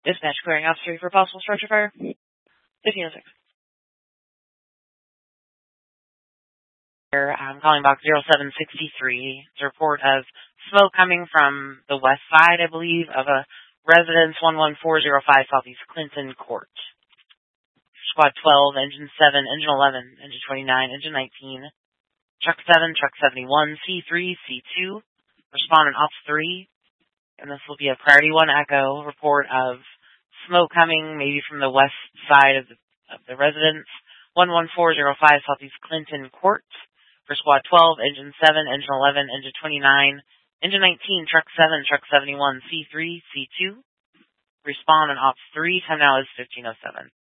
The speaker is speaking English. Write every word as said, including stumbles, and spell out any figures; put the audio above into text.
Dispatch clearing House three for possible structure fire. fifteen oh six. I'm calling box zero seven six three. It's a report of smoke coming from the west side, I believe, of a residence one one four zero five Southeast Clinton Court. Squad twelve, Engine seven, Engine eleven, Engine twenty-nine, Engine nineteen, Truck seven, Truck seventy-one, C three, C two, respondent Ops three, and this will be a Priority one Echo report of smoke coming maybe from the west side of the, of the residence, one one four zero five Southeast Clinton Court, for Squad twelve, Engine seven, Engine eleven, Engine twenty-nine, Engine nineteen, Truck seven, Truck seventy-one, C three, C two, respond on Ops three, time now is fifteen oh seven.